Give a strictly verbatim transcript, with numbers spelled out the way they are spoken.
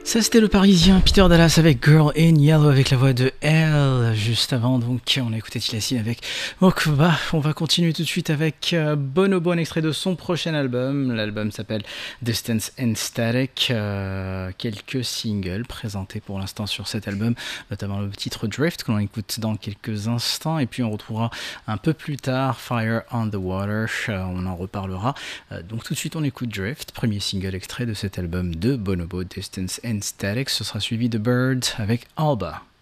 Ça c'était le Parisien Peter Dallas avec Girl in Yellow avec la voix de Elle. Juste avant donc on a écouté Tilassine avec Mokba. On va continuer tout de suite avec euh, Bonobo, un extrait de son prochain album. L'album s'appelle Distance and Static. Euh, quelques singles présentés pour l'instant sur cet album, notamment le titre Drift que l'on écoute dans quelques instants, et puis on retrouvera un peu plus tard Fire on the Water. Euh, on en reparlera. Euh, donc tout de suite on écoute Drift, premier single extrait de cet album de Bonobo, Distance and Static. Ce sera suivi de Bird avec Alba.